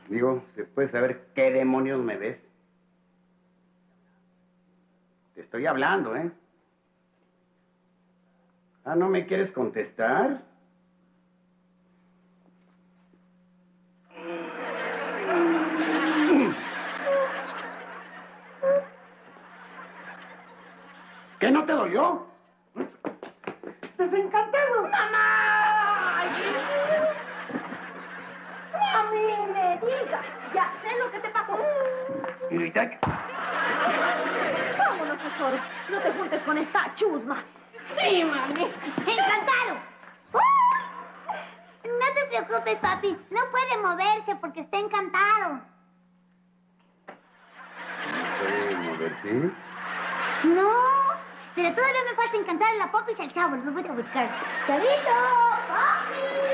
Digo, ¿se puede saber qué demonios me ves? Te estoy hablando, ¿eh? Ah, ¿no me quieres contestar? ¿Qué no te dolió? ¡Desencantado! ¡Mamá! ¡A mí me digas! Ya sé lo que te pasó. Vámonos, tesoro. No te juntes con esta chusma. Sí, mami. ¡Encantado! No te preocupes, papi. No puede moverse porque está encantado. ¿Puede moverse? No, pero todavía me falta encantar a la Popis y al chavo. Los voy a buscar. ¡Chavito! ¡Papi!